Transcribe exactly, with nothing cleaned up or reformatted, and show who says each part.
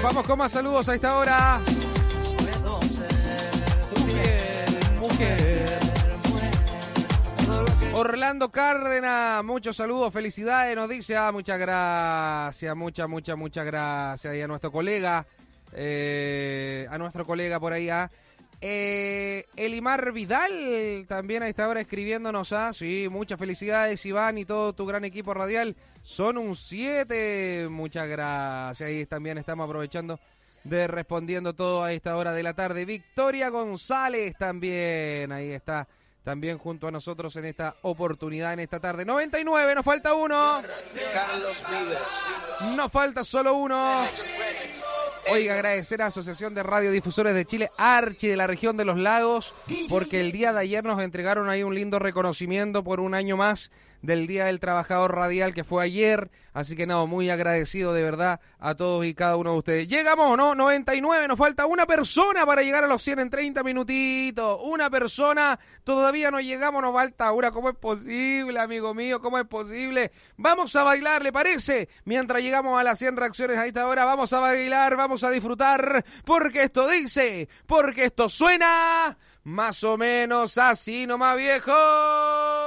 Speaker 1: Vamos con más saludos a esta hora. Mujer. Orlando Cárdenas, muchos saludos, felicidades, nos dice, ah, muchas gracias, muchas, muchas, muchas gracias. Y a nuestro colega, eh, a nuestro colega por ahí, ah. Eh, Elimar Vidal también a esta hora escribiéndonos, ah, sí, muchas felicidades Iván y todo tu gran equipo radial, son un siete, muchas gracias. Ahí también estamos aprovechando de respondiendo todo a esta hora de la tarde. Victoria González también, ahí está, también junto a nosotros en esta oportunidad, en esta tarde. noventa y nueve, nos falta uno. Nos falta solo uno. Oiga, agradecer a la Asociación de Radiodifusores de Chile, Archi, de la región de los lagos, porque el día de ayer nos entregaron ahí un lindo reconocimiento por un año más del Día del Trabajador Radial, que fue ayer. Así que no, muy agradecido de verdad a todos y cada uno de ustedes. Llegamos, ¿no? noventa y nueve, nos falta una persona para llegar a los cien en treinta minutitos. Una persona, todavía no llegamos, nos falta una. ¿Cómo es posible, amigo mío? ¿Cómo es posible? Vamos a bailar, ¿le parece? Mientras llegamos a las cien reacciones a esta hora, vamos a bailar, vamos a disfrutar, porque esto dice, porque esto suena más o menos así nomás, viejo.